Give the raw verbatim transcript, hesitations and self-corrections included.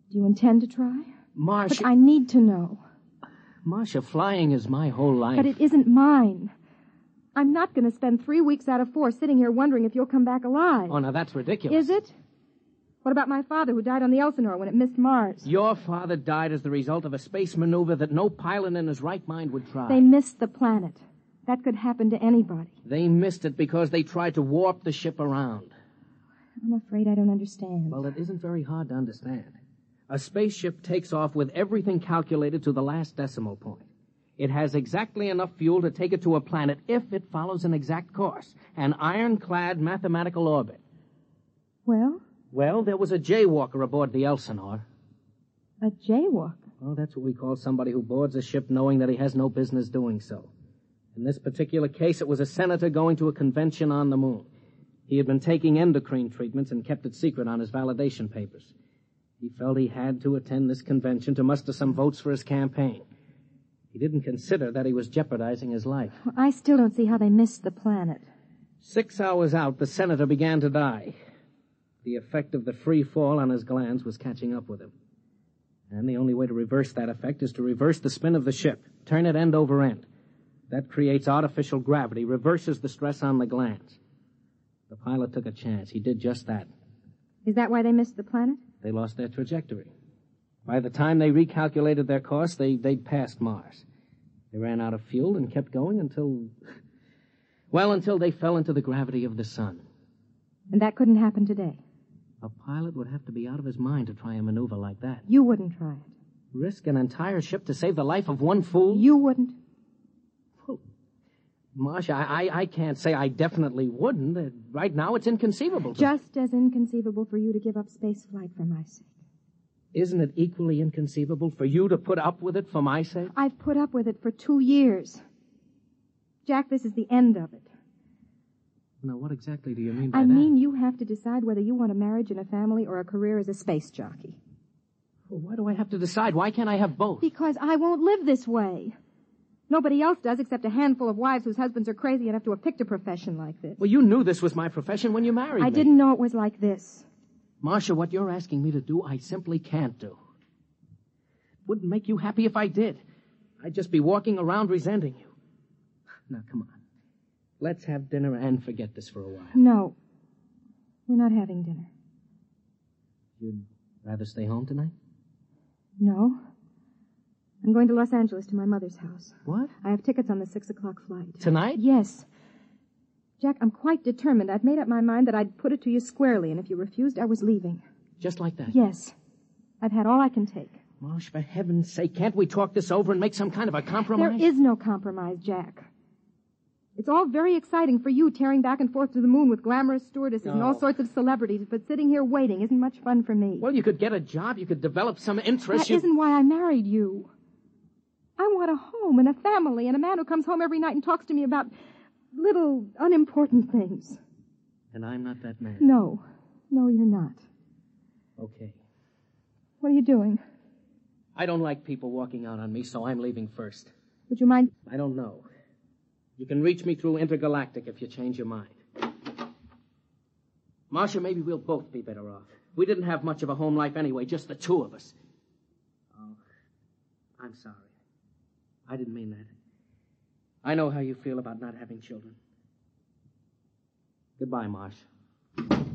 Do you intend to try? Marcia... But I need to know. Marcia, flying is my whole life. But it isn't mine. I'm not going to spend three weeks out of four sitting here wondering if you'll come back alive. Oh, now that's ridiculous. Is it? What about my father who died on the Elsinore when it missed Mars? Your father died as the result of a space maneuver that no pilot in his right mind would try. They missed the planet. That could happen to anybody. They missed it because they tried to warp the ship around. I'm afraid I don't understand. Well, it isn't very hard to understand. A spaceship takes off with everything calculated to the last decimal point. It has exactly enough fuel to take it to a planet if it follows an exact course, an ironclad mathematical orbit. Well? Well, there was a jaywalker aboard the Elsinore. A jaywalker? Oh, that's what we call somebody who boards a ship knowing that he has no business doing so. In this particular case, it was a senator going to a convention on the moon. He had been taking endocrine treatments and kept it secret on his validation papers. He felt he had to attend this convention to muster some votes for his campaign. He didn't consider that he was jeopardizing his life. Well, I still don't see how they missed the planet. Six hours out, the senator began to die. The effect of the free fall on his glands was catching up with him. And the only way to reverse that effect is to reverse the spin of the ship, turn it end over end. That creates artificial gravity, reverses the stress on the glands. The pilot took a chance. He did just that. Is that why they missed the planet? They lost their trajectory. By the time they recalculated their course, they, they'd passed Mars. They ran out of fuel and kept going until... Well, until they fell into the gravity of the sun. And that couldn't happen today? A pilot would have to be out of his mind to try a maneuver like that. You wouldn't try it? Risk an entire ship to save the life of one fool? You wouldn't? Well, Marcia, I, I, I can't say I definitely wouldn't. Uh, right now, it's inconceivable. To... Just as inconceivable for you to give up space flight for my sake. Isn't it equally inconceivable for you to put up with it for my sake? I've put up with it for two years. Jack, this is the end of it. Now, what exactly do you mean by I that? I mean you have to decide whether you want a marriage and a family or a career as a space jockey. Well, why do I have to decide? Why can't I have both? Because I won't live this way. Nobody else does except a handful of wives whose husbands are crazy enough to have picked a profession like this. Well, you knew this was my profession when you married I me. I didn't know it was like this. Marcia, what you're asking me to do, I simply can't do. It wouldn't make you happy if I did. I'd just be walking around resenting you. Now, come on. Let's have dinner and forget this for a while. No. We're not having dinner. You'd rather stay home tonight? No. I'm going to Los Angeles to my mother's house. What? I have tickets on the six o'clock flight. Tonight? Yes. Jack, I'm quite determined. I'd made up my mind that I'd put it to you squarely, and if you refused, I was leaving. Just like that? Yes. I've had all I can take. Marsh, for heaven's sake, can't we talk this over and make some kind of a compromise? There is no compromise, Jack. It's all very exciting for you tearing back and forth to the moon with glamorous stewardesses no. and all sorts of celebrities, but sitting here waiting isn't much fun for me. Well, you could get a job, you could develop some interest. That you... isn't why I married you. I want a home and a family and a man who comes home every night and talks to me about little unimportant things. And I'm not that man. No. No, you're not. Okay. What are you doing? I don't like people walking out on me, so I'm leaving first. Would you mind? I don't know. You can reach me through Intergalactic if you change your mind. Marcia, maybe we'll both be better off. We didn't have much of a home life anyway, just the two of us. Oh, I'm sorry. I didn't mean that. I know how you feel about not having children. Goodbye, Marsh.